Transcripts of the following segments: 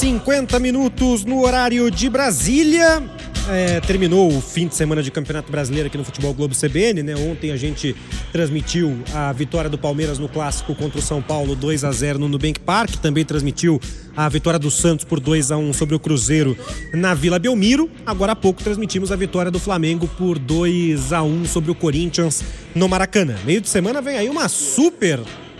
50 minutos no horário de Brasília. Terminou o fim de semana de Campeonato Brasileiro aqui no Futebol Globo CBN, né? Ontem a gente transmitiu a vitória do Palmeiras no Clássico contra o São Paulo 2-0 no Nubank Park. Também transmitiu a vitória do Santos por 2-1 sobre o Cruzeiro na Vila Belmiro. Agora há pouco transmitimos a vitória do Flamengo por 2-1 sobre o Corinthians no Maracanã. Meio de semana vem aí uma super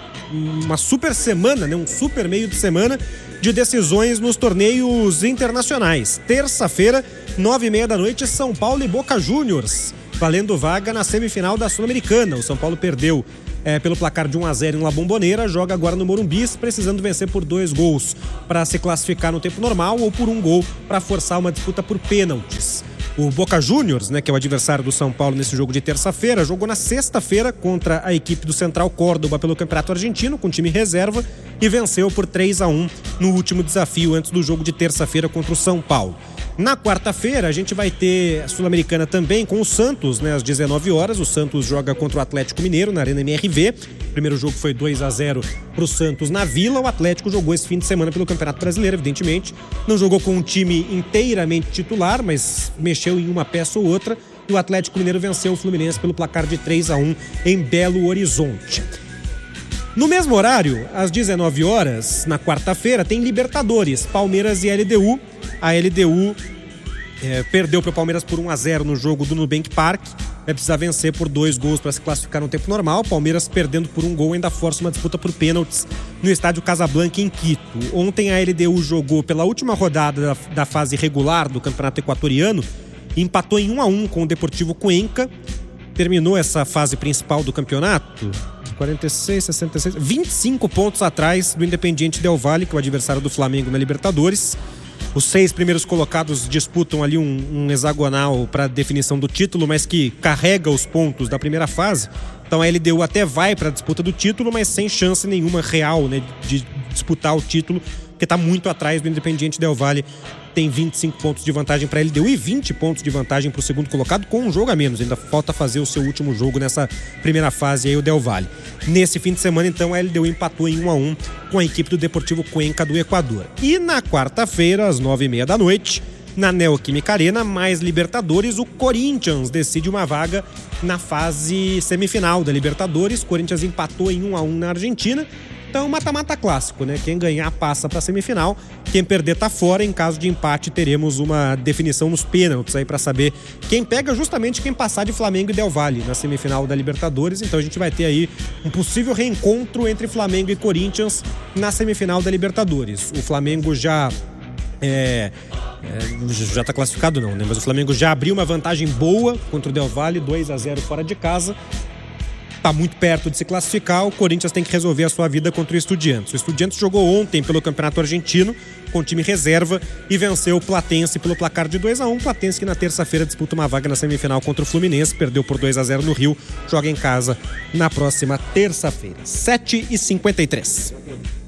semana, né? Um super meio de semana de decisões nos torneios internacionais. Terça-feira, 9h30 da noite, São Paulo e Boca Juniors, valendo vaga na semifinal da Sul-Americana. O São Paulo perdeu pelo placar de 1-0 em La Bombonera, joga agora no Morumbi, precisando vencer por 2 gols para se classificar no tempo normal ou por 1 gol para forçar uma disputa por pênaltis. O Boca Juniors, né, que é o adversário do São Paulo nesse jogo de terça-feira, jogou na sexta-feira contra a equipe do Central Córdoba pelo Campeonato Argentino, com time reserva, e venceu por 3-1 no último desafio antes do jogo de terça-feira contra o São Paulo. Na quarta-feira, a gente vai ter a Sul-Americana também com o Santos, né, às 19 horas. O Santos joga contra o Atlético Mineiro na Arena MRV. O primeiro jogo foi 2-0 para o Santos na Vila. O Atlético jogou esse fim de semana pelo Campeonato Brasileiro, evidentemente. Não jogou com um time inteiramente titular, mas mexeu em uma peça ou outra. E o Atlético Mineiro venceu o Fluminense pelo placar de 3-1 em Belo Horizonte. No mesmo horário, às 19 horas, na quarta-feira, tem Libertadores, Palmeiras e LDU. A LDU perdeu para o Palmeiras por 1-0 no jogo do Nubank Park. Vai precisar vencer por 2 gols para se classificar no tempo normal. Palmeiras perdendo por 1 gol ainda força uma disputa por pênaltis no estádio Casablanca em Quito. Ontem a LDU jogou pela última rodada da fase regular do Campeonato Equatoriano e empatou em 1-1 com o Deportivo Cuenca. Terminou essa fase principal do campeonato 46, 66, 25 pontos atrás do Independiente Del Valle, que é o adversário do Flamengo na Libertadores. Os 6 primeiros colocados disputam ali um hexagonal para definição do título, mas que carrega os pontos da primeira fase. Então a LDU até vai para a disputa do título, mas sem chance nenhuma real, né, de disputar o título, porque está muito atrás do Independiente Del Valle. Tem 25 pontos de vantagem para a LDU e 20 pontos de vantagem para o segundo colocado, com um jogo a menos. Ainda falta fazer o seu último jogo nessa primeira fase aí, o Del Valle. Nesse fim de semana, então, a LDU empatou em 1-1 com a equipe do Deportivo Cuenca do Equador. E na quarta-feira, às 9h30 da noite, na Neoquímica Arena, mais Libertadores, o Corinthians decide uma vaga na fase semifinal da Libertadores. O Corinthians empatou em 1-1 na Argentina. Então, mata-mata clássico, né? Quem ganhar passa para a semifinal, quem perder tá fora. Em caso de empate, teremos uma definição nos pênaltis aí para saber quem pega, justamente quem passar de Flamengo e Del Valle na semifinal da Libertadores. Então a gente vai ter aí um possível reencontro entre Flamengo e Corinthians na semifinal da Libertadores. O Flamengo já tá classificado não, né? Mas o Flamengo já abriu uma vantagem boa contra o Del Valle, 2-0 fora de casa. Está muito perto de se classificar. O Corinthians tem que resolver a sua vida contra o Estudiantes. O Estudiantes jogou ontem pelo Campeonato Argentino com time reserva e venceu o Platense pelo placar de 2-1. O Platense, que na terça-feira disputa uma vaga na semifinal contra o Fluminense, perdeu por 2-0 no Rio, joga em casa na próxima terça-feira, 7h53.